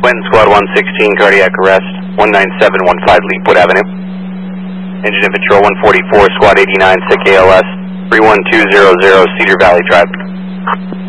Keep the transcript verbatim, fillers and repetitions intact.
Clinton Squad one sixteen, cardiac arrest, one nine seven one five Leapwood Avenue. Engine and Patrol one forty-four, Squad eighty-nine, sick A L S, three one two zero zero, Cedar Valley Drive.